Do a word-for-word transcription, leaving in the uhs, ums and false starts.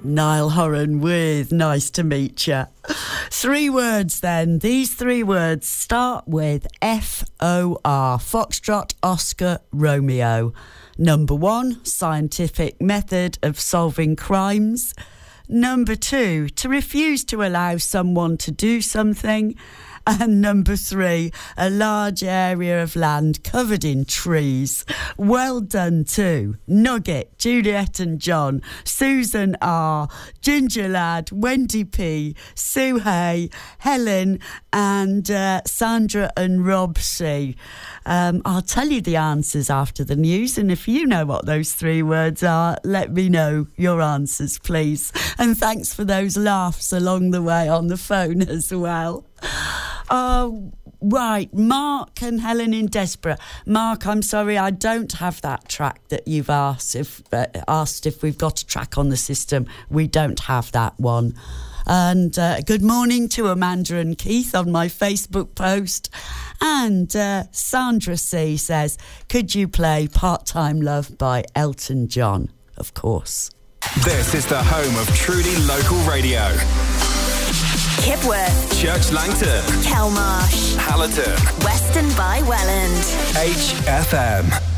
Niall Horan with Nice to Meet You. Three words then. These three words start with F O R. Foxtrot, Oscar, Romeo. Number one, scientific method of solving crimes. Number two, to refuse to allow someone to do something. And number three, a large area of land covered in trees. Well done to Nugget, Juliet and John, Susan R, Ginger Lad, Wendy P, Sue Hay, Helen and uh, Sandra and Rob C. Um, I'll tell you the answers after the news, and if you know what those three words are, let me know your answers, please. And thanks for those laughs along the way on the phone as well. Oh, right, Mark and Helen in Desborough. Mark, I'm sorry, I don't have that track that you've asked if uh, asked if we've got a track on the system. We don't have that one. And uh, good morning to Amanda and Keith on my Facebook post. And uh, Sandra C says, could you play Part-Time Love by Elton John? Of course. This is the home of truly local radio. Kipworth, Church Langton, Kelmarsh, Hallerton, Weston by Welland. H F M.